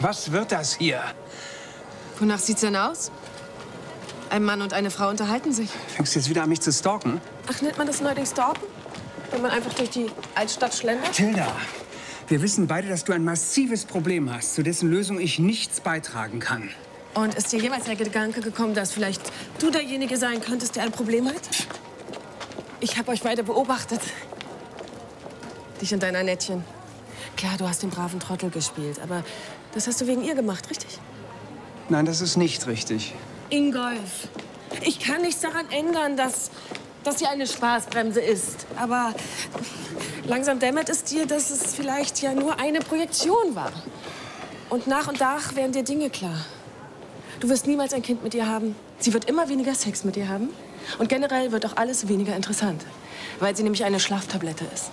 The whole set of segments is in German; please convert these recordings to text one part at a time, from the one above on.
Was wird das hier? Wonach sieht's denn aus? Ein Mann und eine Frau unterhalten sich. Fängst du jetzt wieder an, mich zu stalken? Ach, nennt man das neuerdings stalken? Wenn man einfach durch die Altstadt schlendert? Tilda, wir wissen beide, dass du ein massives Problem hast, zu dessen Lösung ich nichts beitragen kann. Und ist dir jemals der Gedanke gekommen, dass vielleicht du derjenige sein könntest, der ein Problem hat? Ich habe euch beide beobachtet. Dich und dein Annettchen. Klar, du hast den braven Trottel gespielt, aber das hast du wegen ihr gemacht, richtig? Nein, das ist nicht richtig. Ingolf, ich kann nichts daran ändern, dass sie eine Spaßbremse ist. Aber langsam dämmert es dir, dass es vielleicht ja nur eine Projektion war. Und nach werden dir Dinge klar. Du wirst niemals ein Kind mit ihr haben. Sie wird immer weniger Sex mit dir haben. Und generell wird auch alles weniger interessant, weil sie nämlich eine Schlaftablette ist.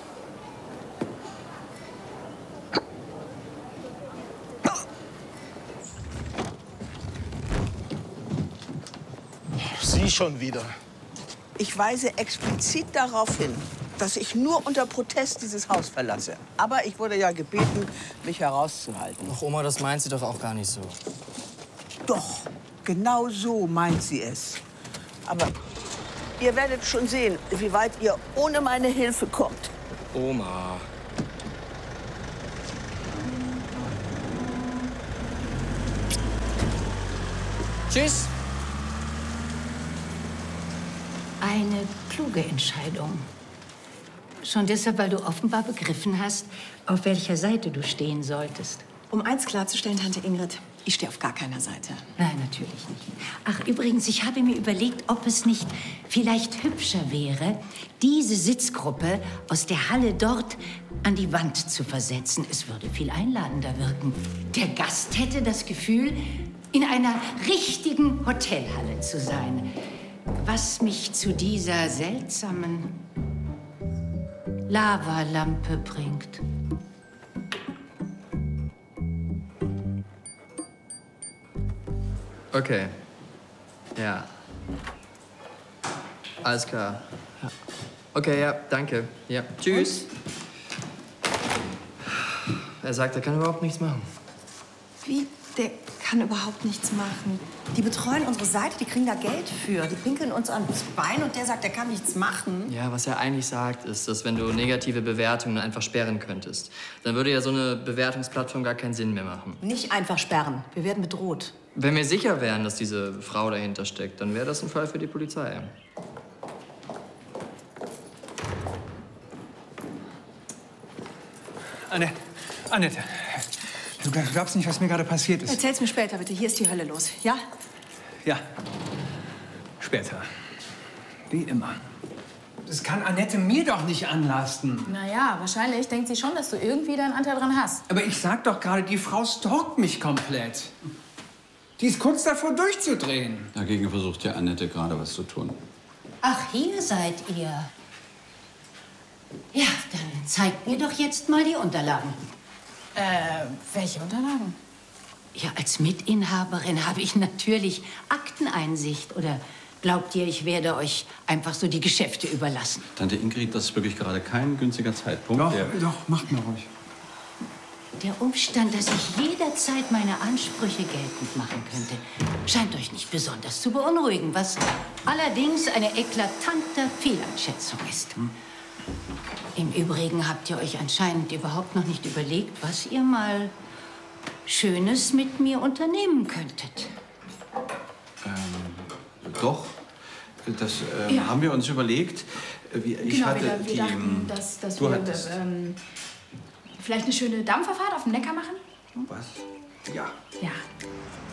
Sie schon wieder. Ich weise explizit darauf hin, dass ich nur unter Protest dieses Haus verlasse. Aber ich wurde ja gebeten, mich herauszuhalten. Ach, Oma, das meint sie doch auch gar nicht so. Doch, genau so meint sie es. Aber ihr werdet schon sehen, wie weit ihr ohne meine Hilfe kommt. Oma. Tschüss. Eine kluge Entscheidung. Schon deshalb, weil du offenbar begriffen hast, auf welcher Seite du stehen solltest. Um eins klarzustellen, Tante Ingrid, ich stehe auf gar keiner Seite. Nein, natürlich nicht. Ach, übrigens, ich habe mir überlegt, ob es nicht vielleicht hübscher wäre, diese Sitzgruppe aus der Halle dort an die Wand zu versetzen. Es würde viel einladender wirken. Der Gast hätte das Gefühl, in einer richtigen Hotelhalle zu sein. Was mich zu dieser seltsamen Lavalampe bringt. Okay. Ja. Alles klar. Okay, ja, danke. Ja, tschüss. Er sagt, er kann überhaupt nichts machen. Wie? Der kann überhaupt nichts machen. Die betreuen unsere Seite, die kriegen da Geld für. Die pinkeln uns ans Bein und der sagt, er kann nichts machen. Ja, was er eigentlich sagt, ist, dass wenn du negative Bewertungen einfach sperren könntest, dann würde ja so eine Bewertungsplattform gar keinen Sinn mehr machen. Nicht einfach sperren. Wir werden bedroht. Wenn wir sicher wären, dass diese Frau dahinter steckt, dann wäre das ein Fall für die Polizei. Annette, du glaubst nicht, was mir gerade passiert ist. Erzähl's mir später, bitte. Hier ist die Hölle los, ja? Ja, später. Wie immer. Das kann Annette mir doch nicht anlasten. Naja, wahrscheinlich denkt sie schon, dass du irgendwie deinen Anteil dran hast. Aber ich sag doch gerade, die Frau stalkt mich komplett. Die ist kurz davor, durchzudrehen. Dagegen versucht ja Annette gerade was zu tun. Ach, hier seid ihr. Ja, dann zeigt mir doch jetzt mal die Unterlagen. Welche Unterlagen? Ja, als Mitinhaberin habe ich natürlich Akteneinsicht. Oder glaubt ihr, ich werde euch einfach so die Geschäfte überlassen? Tante Ingrid, das ist wirklich gerade kein günstiger Zeitpunkt. Doch, macht mal ruhig. Der Umstand, dass ich jederzeit meine Ansprüche geltend machen könnte, scheint euch nicht besonders zu beunruhigen, was allerdings eine eklatante Fehleinschätzung ist. Im Übrigen habt ihr euch anscheinend überhaupt noch nicht überlegt, was ihr mal Schönes mit mir unternehmen könntet. Doch, das haben wir uns überlegt. Ich hatte wir dachten, dass wir vielleicht eine schöne Dampferfahrt auf dem Neckar machen. Was? Ja. Ja.